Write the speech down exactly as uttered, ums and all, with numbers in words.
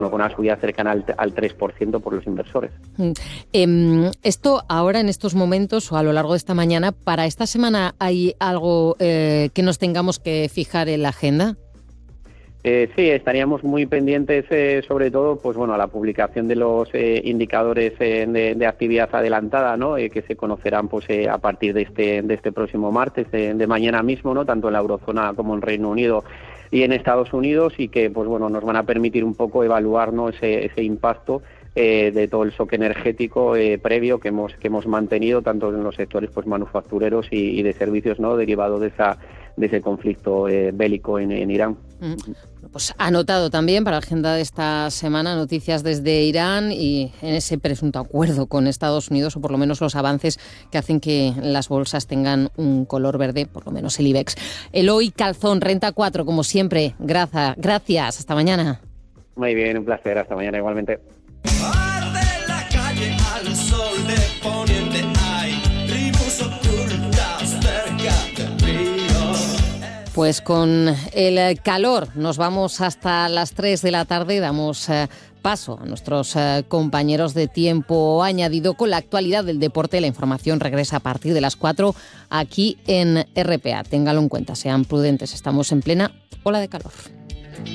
con una subida cercana al, al tres por ciento por los inversores. Mm. Eh, esto ahora, en estos momentos o a lo largo de esta mañana, ¿para esta semana hay algo eh, que nos tengamos que fijar en la agenda? Eh, sí, estaríamos muy pendientes, eh, sobre todo, pues bueno, a la publicación de los eh, indicadores eh, de, de actividad adelantada, ¿no? Eh, que se conocerán, pues, eh, a partir de este de este próximo martes, de, de mañana mismo, ¿no? Tanto en la eurozona como en Reino Unido y en Estados Unidos, y que, pues bueno, nos van a permitir un poco evaluar, ¿no? ese ese impacto eh, de todo el shock energético eh, previo que hemos que hemos mantenido tanto en los sectores, pues, manufactureros y, y de servicios, ¿no? Derivado de esa de ese conflicto eh, bélico en, en Irán. Mm. Pues anotado también para la agenda de esta semana noticias desde Irán y en ese presunto acuerdo con Estados Unidos, o por lo menos los avances que hacen que las bolsas tengan un color verde, por lo menos el IBEX. Eloy Calzón, Renta cuatro, como siempre, gracias, gracias, hasta mañana. Muy bien, un placer, hasta mañana igualmente. Arde la calle al sol de poniente, hay tribus ocultas cerca del río. Pues con el calor nos vamos hasta las tres de la tarde, damos eh, paso a nuestros eh, compañeros de Tiempo Añadido con la actualidad del deporte. La información regresa a partir de las cuatro aquí en R P A. Téngalo en cuenta, sean prudentes, estamos en plena ola de calor.